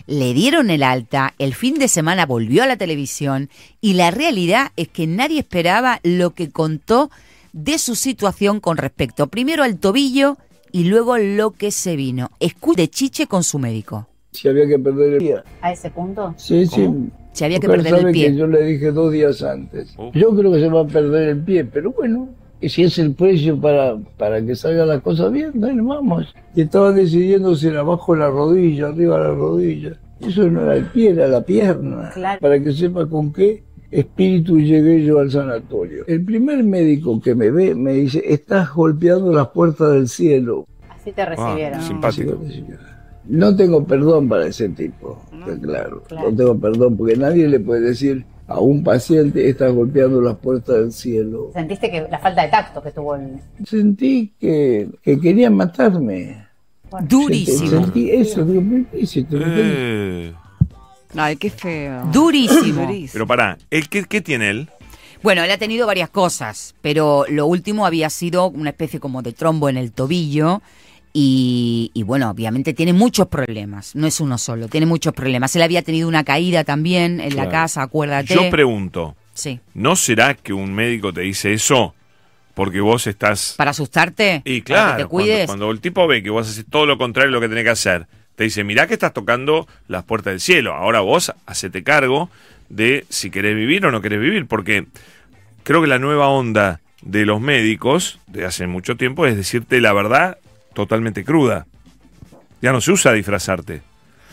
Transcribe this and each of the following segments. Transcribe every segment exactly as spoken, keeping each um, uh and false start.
le dieron el alta, el fin de semana volvió a la televisión y la realidad es que nadie esperaba lo que contó de su situación con respecto primero al tobillo y luego lo que se vino. Escuche de Chiche con su médico. Si había que perder el pie. ¿A ese punto? Sí, sí. Si había que Mujer perder el sabe pie. Que yo le dije dos días antes. Oh. Yo creo que se va a perder el pie, pero bueno, y si es el precio para, para que salgan las cosas bien, dale, vamos. Y estaban decidiendo si era abajo de la rodilla, arriba de la rodilla. Eso no era el pie, era la pierna. Claro. Para que sepa con qué espíritu llegué yo al sanatorio. El primer médico que me ve me dice, estás golpeando las puertas del cielo. Así te recibieron. Ah, simpático. No tengo perdón para ese tipo, no, claro, claro. No tengo perdón porque nadie le puede decir a un paciente estás golpeando las puertas del cielo. ¿Sentiste que la falta de tacto que tuvo el...? Sentí que, que querían matarme. Bueno. Durísimo. Sentí eso, digo, ¿qué hiciste? Eh, Ay, qué feo. Durísimo. pero pará, ¿el qué, ¿qué tiene él? Bueno, él ha tenido varias cosas, pero lo último había sido una especie como de trombo en el tobillo. Y, y bueno, obviamente tiene muchos problemas, no es uno solo, tiene muchos problemas. Él había tenido una caída también en Claro. la casa, acuérdate. Yo pregunto, Sí. ¿no será que un médico te dice eso porque vos estás... ¿Para asustarte? Y ¿Para que claro, te cuides? cuando, cuando el tipo ve que vos haces todo lo contrario de lo que tenés que hacer, te dice, mirá que estás tocando las puertas del cielo, ahora vos hacete cargo de si querés vivir o no querés vivir, porque creo que la nueva onda de los médicos de hace mucho tiempo es decirte la verdad totalmente cruda. Ya no se usa disfrazarte.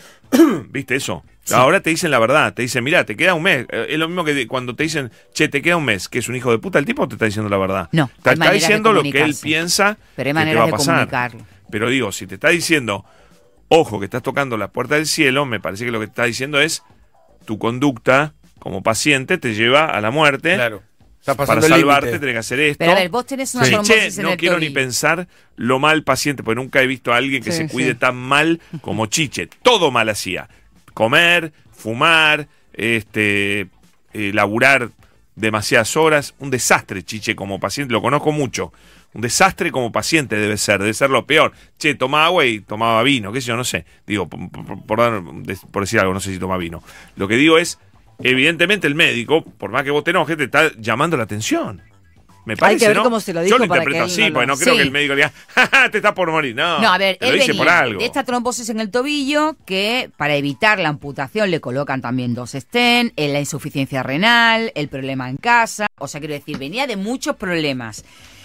¿Viste eso? Sí. Ahora te dicen la verdad, te dicen, mirá, te queda un mes. Es lo mismo que cuando te dicen, che, te queda un mes, que es un hijo de puta, el tipo te está diciendo la verdad. No, te hay está maneras diciendo de lo que él comunicarse. piensa Pero hay que te maneras va a de pasar. comunicarlo. Pero digo, si te está diciendo, ojo, que estás tocando la puerta del cielo, me parece que lo que te está diciendo es tu conducta como paciente te lleva a la muerte. Claro. Está Para pasando el salvarte límite. tenés que hacer esto. Pero a ver, vos tenés una Sí. trombosis Che, en no el quiero tobillo. ni pensar lo mal paciente, porque nunca he visto a alguien que Sí, se cuide sí. tan mal como Chiche. Todo mal hacía. Comer, fumar, este, eh, laburar demasiadas horas. Un desastre, Chiche, como paciente. Lo conozco mucho. Un desastre como paciente debe ser, debe ser lo peor. Che, tomaba agua y tomaba vino, qué sé yo, no sé. Digo, por, por, por, dar- por decir algo, no sé si toma vino. Lo que digo es, evidentemente el médico, por más que vos te enojes, te está llamando la atención. Me parece, Hay que ver ¿no? cómo se lo Yo dijo lo para interpreto que él así, no lo- porque no creo Sí. que el médico le diga, jaja, te estás por morir. No, No, a ver, te lo él dice venía por algo. de esta trombosis en el tobillo que para evitar la amputación le colocan también dos stent, eh, la insuficiencia renal, el problema en casa, o sea, quiero decir, venía de muchos problemas.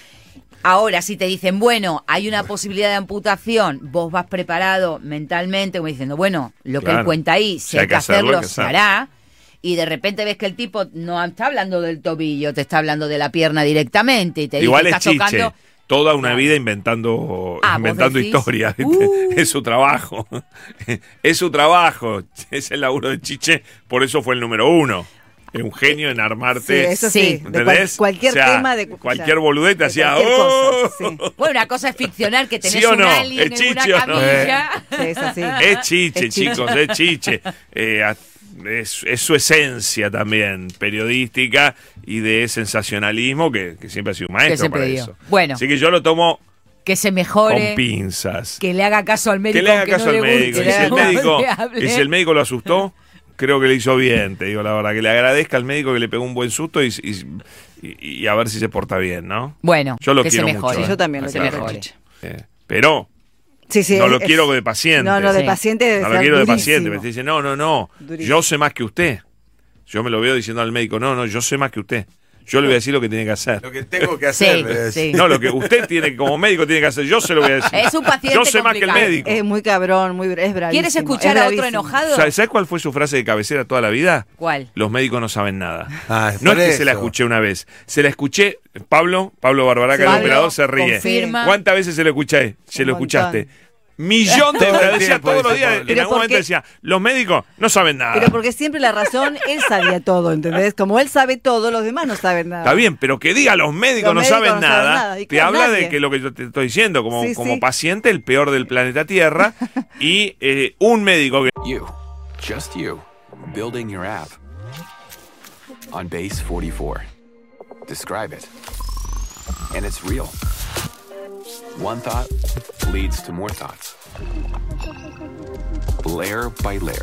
Ahora, si te dicen, bueno, hay una posibilidad de amputación, vos vas preparado mentalmente, como diciendo, bueno, lo que Claro. él cuenta ahí, si Si hay hay que que hacerlo, hacerlo, hay que se hacerlo. hará. Y de repente ves que el tipo no está hablando del tobillo, te está hablando de la pierna directamente y te dice, Igual es estás Chiche. tocando... Toda una Claro. vida inventando, Ah, ¿vos inventando decís? historias. ¿viste? Uh. Es su trabajo. Es su trabajo. Es el laburo de Chiche. Por eso fue el número uno. Es un genio en Sí, armarte. eso sí. Sí. De cual- ¿Entendés? cualquier O sea, tema de cualquier o sea, boludez te de hacía. cualquier ¡Oh! cosa, sí. Bueno, una cosa es ficcionar que tenés ¿Sí o un no? alien ¿Es en una Chiche o no? camilla. Sí, es así. Es Chiche, Es Chiche. chicos, es Chiche. Eh, a- es, es su esencia también periodística y de sensacionalismo que, que siempre ha sido un maestro siempre para dio. eso. Bueno. Así que yo lo tomo Que se con mejore, pinzas. que le haga caso al médico. Que le haga aunque caso no al le guste médico. Y si el cómo médico, le hable. y si el médico lo asustó, creo que le hizo bien, te digo la verdad. Que le agradezca al médico que le pegó un buen susto y, y, y- y a ver si se porta bien, ¿no? Bueno, Yo lo que quiero se mejore. mucho. Sí, ¿eh? yo también lo Acá, quiero, claro. Chiche. Eh, pero Sí, sí, no es- lo es- quiero de paciente. No, no, de Sí. paciente debe No lo ser quiero de durísimo. paciente. Me dice, no, no, no. Durísimo. Yo sé más que usted. Yo me lo veo diciendo al médico, no, no, yo sé más que usted. Yo le voy a decir lo que tiene que hacer. Lo que tengo que hacer. Sí, le decís. sí. No, lo que usted tiene, como médico, tiene que hacer. Yo se lo voy a decir. Es un paciente Yo sé más que el complicado. médico. Es muy cabrón, muy es bravísimo. ¿Quieres escuchar es a otro bravísimo. enojado? ¿Sabes ¿sabes cuál fue su frase de cabecera toda la vida? ¿Cuál? Los médicos no saben nada. Ah, es No es por que se la eso. escuché una vez. Se la escuché, Pablo, Pablo Barbaraca, el Pablo operador, se ríe. confirma. ¿Cuántas veces se lo escuché? Se Un lo montón. escuchaste. Millón de Todo el veces, decía tiempo todos los dice días. Pablo. En Pero algún momento porque- decía, los médicos no saben nada. Pero porque siempre la razón, él sabía todo, ¿entendés? Como él sabe todo, los demás no saben nada. Está bien, pero que diga los médicos Los no médicos saben no saben nada, nada, y te claro, habla nadie. de que lo que yo te estoy diciendo, como, Sí, como sí. paciente, el peor del planeta Tierra, y eh, un médico que You, just you, building your app on Base forty-four. Describe it. And it's real. One thought leads to more thoughts. Layer by layer.